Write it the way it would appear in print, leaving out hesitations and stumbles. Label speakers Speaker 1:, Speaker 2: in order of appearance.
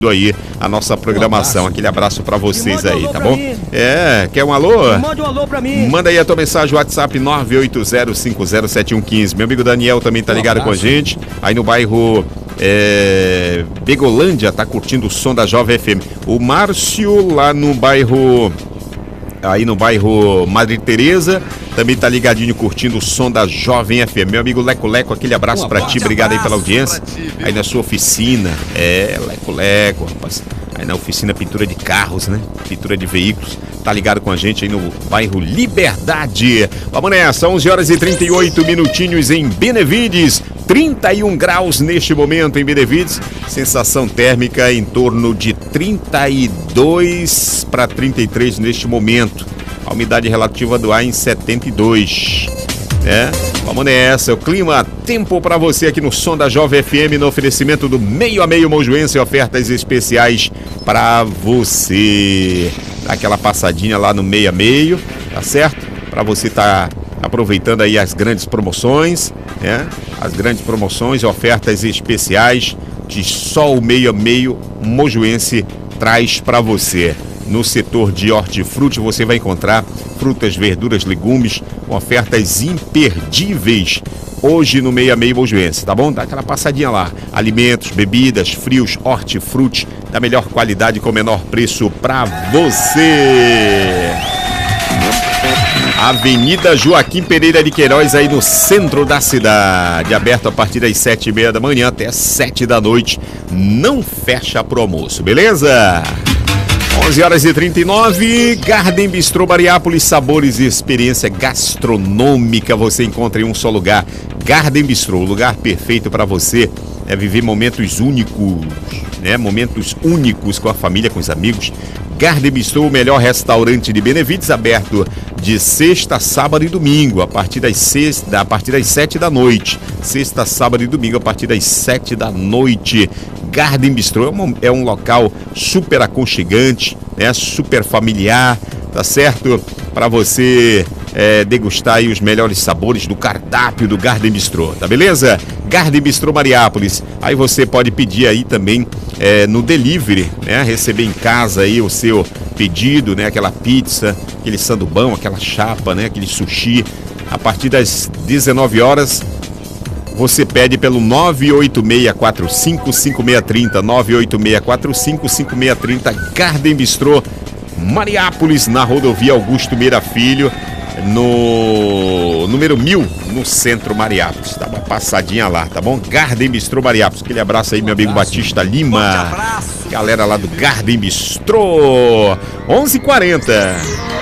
Speaker 1: aí a nossa programação. Aquele abraço pra vocês aí, tá bom? Quer um alô?
Speaker 2: Manda um alô pra mim.
Speaker 1: Manda aí a tua mensagem, WhatsApp 980507115. Meu amigo Daniel também tá ligado com a gente. Aí no bairro Begolândia, tá curtindo o som da Jovem FM. O Márcio lá no bairro... Aí no bairro Madre Teresa, também tá ligadinho curtindo o som da Jovem FM. Meu amigo Leco Leco, aquele abraço pra ti, obrigado aí pela audiência. Aí na sua oficina, Leco Leco, rapaz. Aí na oficina pintura de carros, né? Pintura de veículos. Tá ligado com a gente aí no bairro Liberdade. Vamos nessa, 11h38 minutinhos em Benevides. 31 graus neste momento em Benevides. Sensação térmica em torno de 32 para 33 neste momento. A umidade relativa do ar em 72. Vamos nessa. O clima, tempo para você aqui no som da Jovem FM, no oferecimento do Meio a Meio Mojuense, ofertas especiais para você. Dá aquela passadinha lá no Meio a Meio, tá certo? Para você tá aproveitando aí as grandes promoções, as grandes promoções e ofertas especiais de só o Meio a Meio Mojuense traz para você. No setor de hortifruti você vai encontrar frutas, verduras, legumes com ofertas imperdíveis hoje no Meio a Meio Mojuense, tá bom? Dá aquela passadinha lá. Alimentos, bebidas, frios, hortifruti da melhor qualidade com o menor preço para você. Avenida Joaquim Pereira de Queiroz, aí no centro da cidade, aberto a partir das 7h30 da manhã até 7 da noite. Não fecha pro almoço, beleza? 11h39, Garden Bistrô Mariápolis, sabores e experiência gastronômica você encontra em um só lugar. Garden Bistrô, o lugar perfeito para você viver momentos únicos, momentos únicos com a família, com os amigos. Garden Bistrô, o melhor restaurante de Benevides, aberto de sexta, sábado e domingo, a partir das 7 da noite. Sexta, sábado e domingo, a partir das 7 da noite. Garden Bistrô é um local super aconchegante, super familiar, tá certo? Para você degustar aí os melhores sabores do cardápio do Garden Bistrô, tá beleza? Garden Bistrô Mariápolis. Aí você pode pedir aí também no delivery, receber em casa aí o seu pedido, aquela pizza, aquele sandubão, aquela chapa, aquele sushi. A partir das 19 horas você pede pelo 986455630, 986455630, Garden Bistrô Mariápolis, na rodovia Augusto Meira Filho, no número 1000, no centro Mariápolis. Dá uma passadinha lá, tá bom? Garden Bistrô Mariápolis. Aquele abraço aí, meu amigo Batista Lima. Galera lá do Garden Bistrô. 11h40.